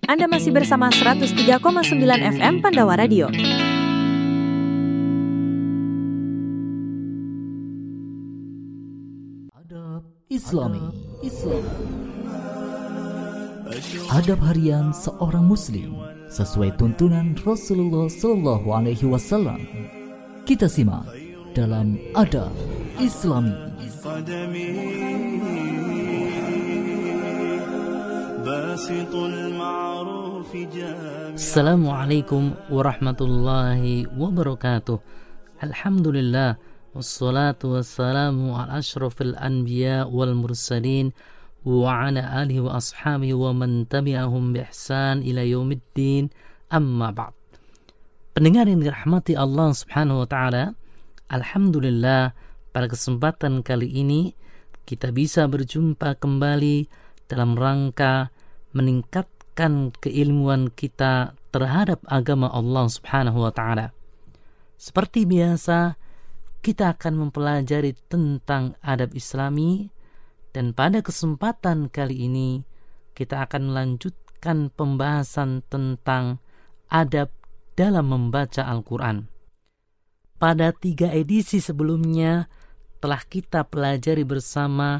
Anda masih bersama 103,9 FM Pandawa Radio. Adab Islami. Adab harian seorang muslim sesuai tuntunan Rasulullah Sallallahu Alaihi Wasallam. Kita simak dalam Adab Islami. Assalamualaikum warahmatullahi wabarakatuh. Alhamdulillah, wassalatu wassalamu ala ashrafil anbiya wal mursalin wa ala alihi wa ashabihi wa man tabi'ahum bi ihsan ila yaumiddin, amma ba'd. Pendengar yang dirahmati Allah Subhanahu wa taala, alhamdulillah pada kesempatan kali ini kita bisa berjumpa kembali dalam rangka meningkatkan keilmuan kita terhadap agama Allah Subhanahu wa taala. Seperti biasa, kita akan mempelajari tentang adab Islami, dan pada kesempatan kali ini kita akan melanjutkan pembahasan tentang adab dalam membaca Al-Quran. Pada 3 edisi sebelumnya telah kita pelajari bersama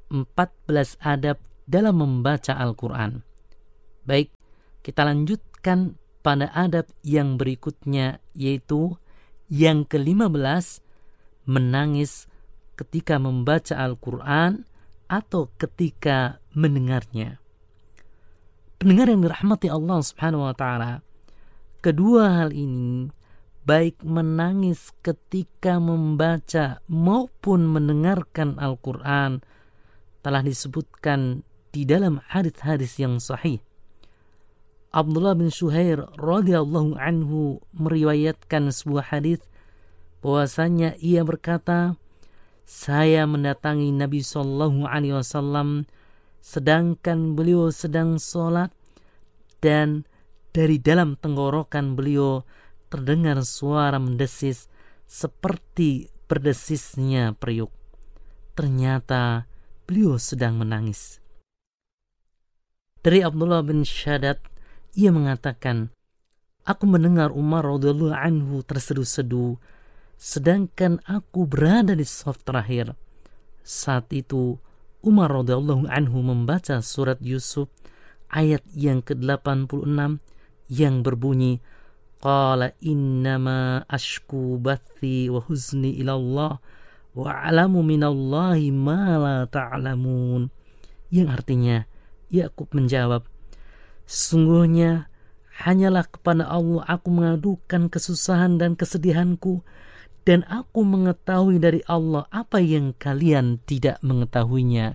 14 adab dalam membaca Al-Quran. Baik, kita lanjutkan pada adab yang berikutnya, yaitu yang ke-15, menangis ketika membaca Al-Quran atau ketika mendengarnya. Pendengar yang dirahmati Allah Subhanahu wa taala, kedua hal ini, baik menangis ketika membaca maupun mendengarkan Al-Quran, telah disebutkan di dalam hadis-hadis yang sahih. Abdullah bin Syuhair radhiyallahu anhu meriwayatkan sebuah hadis bahwasanya ia berkata, saya mendatangi Nabi sallallahu alaihi wasallam sedangkan beliau sedang sholat, dan dari dalam tenggorokan beliau terdengar suara mendesis seperti berdesisnya periuk. Ternyata beliau sedang menangis. Dari Abdullah bin Shaddad, ia mengatakan, aku mendengar Umar radhiyallahu anhu terseduh-seduh, sedangkan aku berada di saf terakhir. Saat itu Umar radhiyallahu anhu membaca surat Yusuf ayat yang ke-86 yang berbunyi, qala innama ashku bathi wa huzni ilallah wa a'lamu minallahi ma la ta'lamun, yang artinya Yakub menjawab, sesungguhnya hanyalah kepada Allah aku mengadukan kesusahan dan kesedihanku, dan aku mengetahui dari Allah apa yang kalian tidak mengetahuinya.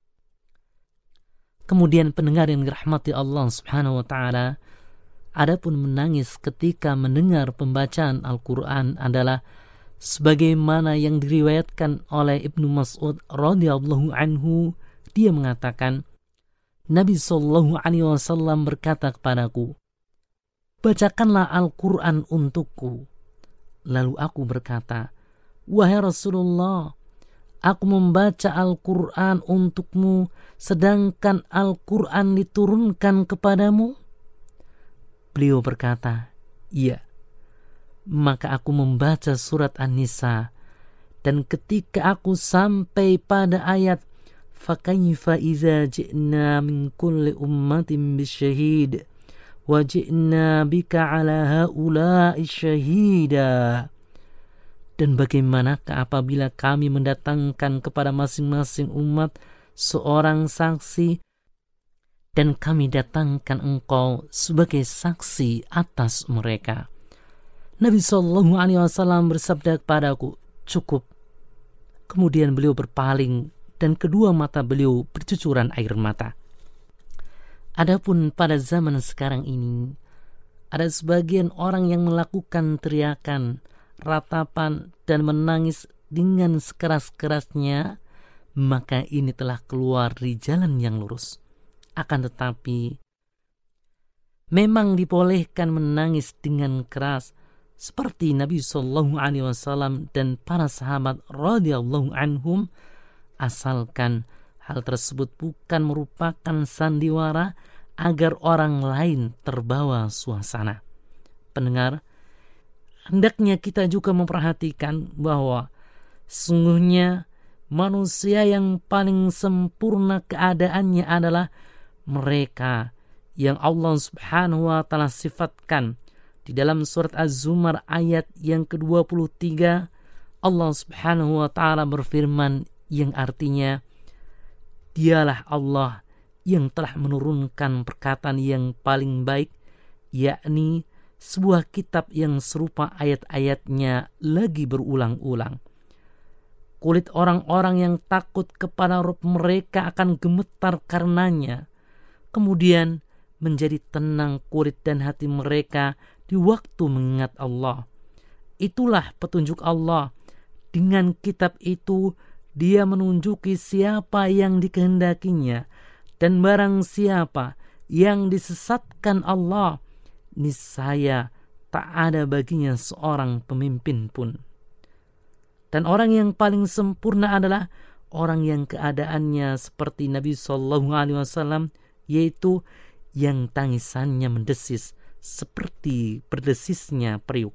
Kemudian pendengar yang dirahmati Allah Subhanahu wa taala, adapun menangis ketika mendengar pembacaan Al-Quran adalah sebagaimana yang diriwayatkan oleh Ibnu Mas'ud radhiyallahu anhu. Dia mengatakan, Nabi sallallahu alaihi wasallam berkata kepadaku, bacakanlah Al-Quran untukku. Lalu aku berkata, wahai Rasulullah, aku membaca Al-Quran untukmu sedangkan Al-Quran diturunkan kepadamu. Beliau berkata, iya. Maka aku membaca surat An-Nisa, dan ketika aku sampai pada ayat fakaifa iza ji'na min kulli ummatin bisyahid wa ji'na bika ala haula'i syahida, dan bagaimanakah apabila kami mendatangkan kepada masing-masing umat seorang saksi, dan kami datangkan engkau sebagai saksi atas mereka. Nabi sallallahu alaihi wasallam bersabda kepadaku, cukup. Kemudian beliau berpaling dan kedua mata beliau bercucuran air mata. Adapun pada zaman sekarang ini, ada sebagian orang yang melakukan teriakan, ratapan, dan menangis dengan sekeras-kerasnya, maka ini telah keluar dari jalan yang lurus. Akan tetapi, memang dibolehkan menangis dengan keras, seperti Nabi sallallahu alaihi wasallam dan para sahabat radhiyallahu anhum, asalkan hal tersebut bukan merupakan sandiwara agar orang lain terbawa suasana. Pendengar, hendaknya kita juga memperhatikan bahwa sungguhnya manusia yang paling sempurna keadaannya adalah mereka yang Allah Subhanahu wa taala sifatkan di dalam surat Az-Zumar ayat yang ke-23. Allah Subhanahu wa taala berfirman yang artinya, dialah Allah yang telah menurunkan perkataan yang paling baik, yakni sebuah kitab yang serupa ayat-ayatnya lagi berulang-ulang. Kulit orang-orang yang takut kepada Rabb mereka akan gemetar karenanya. Kemudian menjadi tenang kulit dan hati mereka di waktu mengingat Allah. Itulah petunjuk Allah. Dengan kitab itu Dia menunjuki siapa yang dikehendakinya, dan barang siapa yang disesatkan Allah, niscaya tak ada baginya seorang pemimpin pun. Dan orang yang paling sempurna adalah orang yang keadaannya seperti Nabi SAW, yaitu yang tangisannya mendesis seperti berdesisnya periuk.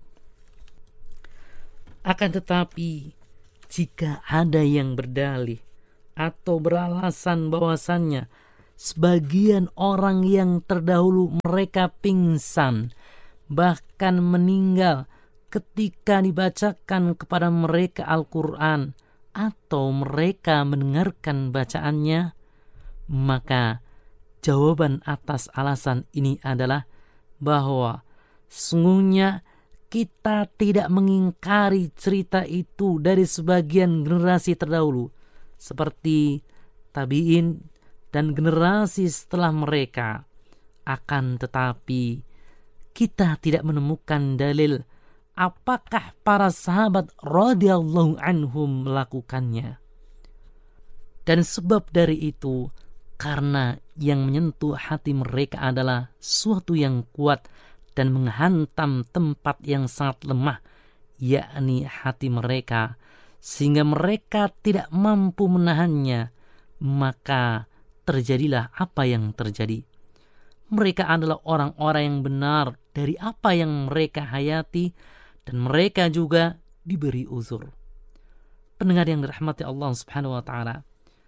Akan tetapi, jika ada yang berdalih atau beralasan bahwasannya sebagian orang yang terdahulu mereka pingsan, bahkan meninggal ketika dibacakan kepada mereka Al-Quran atau mereka mendengarkan bacaannya, maka jawaban atas alasan ini adalah bahwa sungguhnya kita tidak mengingkari cerita itu dari sebagian generasi terdahulu, seperti tabi'in dan generasi setelah mereka. Akan tetapi, kita tidak menemukan dalil apakah para sahabat radhiyallahu anhum melakukannya. Dan sebab dari itu, karena yang menyentuh hati mereka adalah suatu yang kuat dan menghantam tempat yang sangat lemah, yakni hati mereka, sehingga mereka tidak mampu menahannya, maka terjadilah apa yang terjadi. Mereka adalah orang-orang yang benar dari apa yang mereka hayati, dan mereka juga diberi uzur. Pendengar yang dirahmati Allah Subhanahu wa taala,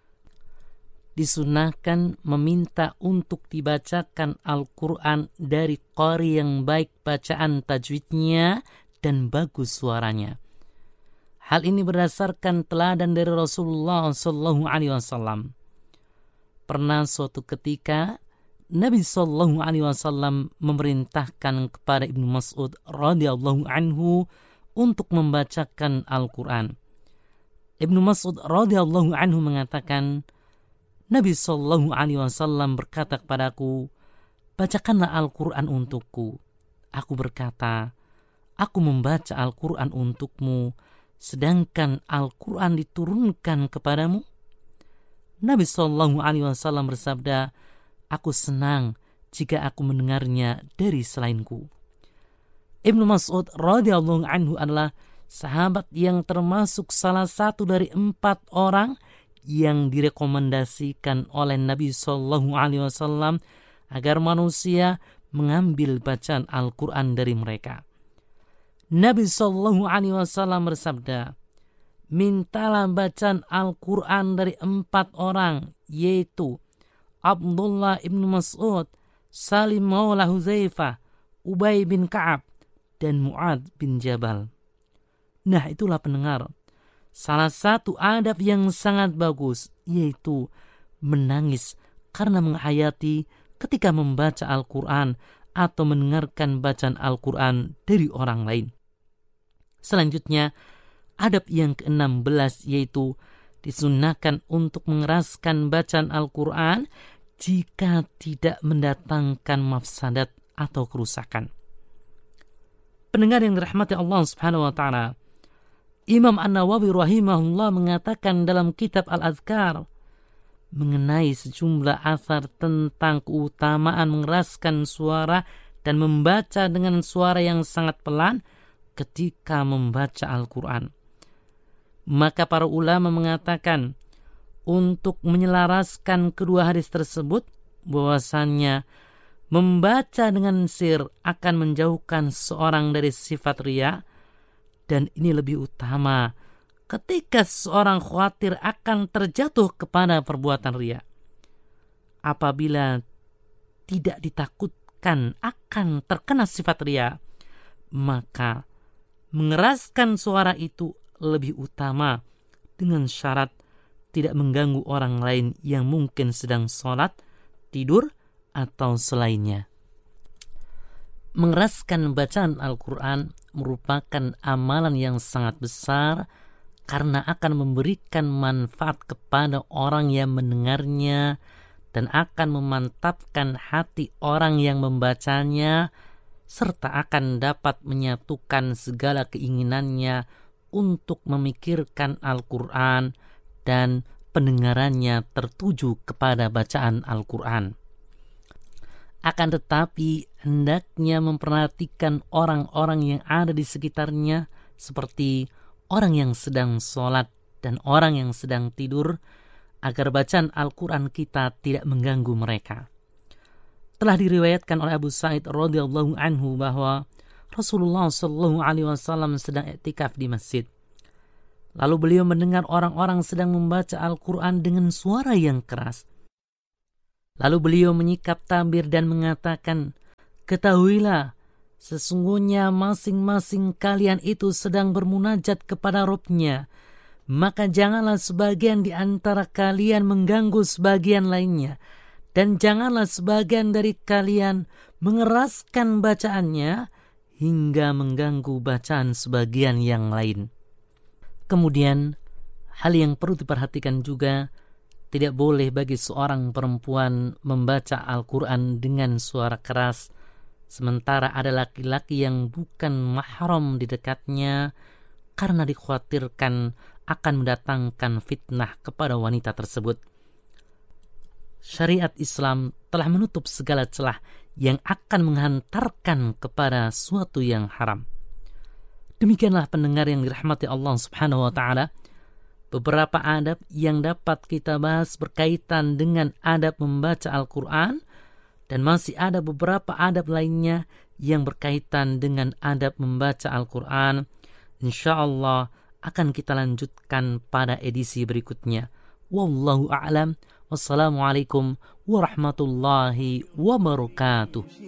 disunahkan meminta untuk dibacakan Al-Quran dari qari yang baik bacaan tajwidnya dan bagus suaranya. Hal ini berdasarkan teladan dari Rasulullah SAW. Pernah suatu ketika Nabi SAW memerintahkan kepada Ibnu Mas'ud radhiyallahu anhu untuk membacakan Al-Quran. Ibnu Mas'ud radhiyallahu anhu mengatakan, Nabi SAW berkata kepadaku, bacakanlah Al-Quran untukku. Aku berkata, aku membaca Al-Quran untukmu, sedangkan Al-Quran diturunkan kepadamu. Nabi SAW bersabda, aku senang jika aku mendengarnya dari selainku. Ibnu Mas'ud radhiyallahu anhu adalah sahabat yang termasuk salah satu dari 4 orang yang direkomendasikan oleh Nabi SAW agar manusia mengambil bacaan Al-Quran dari mereka. Nabi SAW bersabda, mintalah bacaan Al-Quran dari 4 orang, yaitu Abdullah ibn Mas'ud, Salim maula Hudzaifah, Ubay bin Ka'ab, dan Mu'ad bin Jabal. Nah, itulah pendengar, salah satu adab yang sangat bagus, yaitu menangis karena menghayati ketika membaca Al-Quran atau mendengarkan bacaan Al-Quran dari orang lain. Selanjutnya, adab yang ke-16, yaitu disunahkan untuk mengeraskan bacaan Al-Quran jika tidak mendatangkan mafsadat atau kerusakan. Pendengar yang dirahmati Allah Subhanahu wa taala, Imam An-Nawawi rahimahullah mengatakan dalam kitab Al-Azkar mengenai sejumlah athar tentang keutamaan mengeraskan suara dan membaca dengan suara yang sangat pelan ketika membaca Al-Quran. Maka para ulama mengatakan untuk menyelaraskan kedua hadis tersebut, bahwasannya membaca dengan sir akan menjauhkan seorang dari sifat riya, dan ini lebih utama ketika seorang khawatir akan terjatuh kepada perbuatan riya. Apabila tidak ditakutkan akan terkena sifat riya, maka mengeraskan suara itu lebih utama dengan syarat tidak mengganggu orang lain yang mungkin sedang sholat, tidur, atau selainnya. Mengeraskan bacaan Al-Quran merupakan amalan yang sangat besar karena akan memberikan manfaat kepada orang yang mendengarnya dan akan memantapkan hati orang yang membacanya, serta akan dapat menyatukan segala keinginannya untuk memikirkan Al-Quran dan pendengarannya tertuju kepada bacaan Al-Quran. Akan tetapi, hendaknya memperhatikan orang-orang yang ada di sekitarnya, seperti orang yang sedang sholat dan orang yang sedang tidur, agar bacaan Al-Quran kita tidak mengganggu mereka. Telah diriwayatkan oleh Abu Sa'id radhiyallahu anhu bahwa Rasulullah sallallahu alaihi wasallam sedang iktikaf di masjid. Lalu beliau mendengar orang-orang sedang membaca Al-Quran dengan suara yang keras. Lalu beliau menyikap tabir dan mengatakan, "Ketahuilah, sesungguhnya masing-masing kalian itu sedang bermunajat kepada Rabb-Nya. Maka janganlah sebagian di antara kalian mengganggu sebagian lainnya. Dan janganlah sebagian dari kalian mengeraskan bacaannya hingga mengganggu bacaan sebagian yang lain." Kemudian, hal yang perlu diperhatikan juga, tidak boleh bagi seorang perempuan membaca Al-Quran dengan suara keras, sementara ada laki-laki yang bukan mahram di dekatnya, karena dikhawatirkan akan mendatangkan fitnah kepada wanita tersebut. Syariat Islam telah menutup segala celah yang akan menghantarkan kepada suatu yang haram. Demikianlah pendengar yang dirahmati Allah Subhanahu wa taala, beberapa adab yang dapat kita bahas berkaitan dengan adab membaca Al-Quran, dan masih ada beberapa adab lainnya yang berkaitan dengan adab membaca Al-Quran. InsyaAllah akan kita lanjutkan pada edisi berikutnya. Wallahu a'lam. Wassalamualaikum warahmatullahi wabarakatuh.